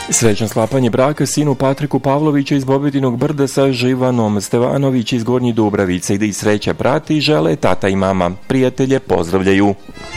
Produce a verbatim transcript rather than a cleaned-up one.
Srećno sklapanje braka sinu Patriku Pavlovića iz Bobetinog Brda sa Živanom Stevanović iz Gornjih Dubravica i da i sreća prati žele tata i mama. Prijatelje pozdravljaju.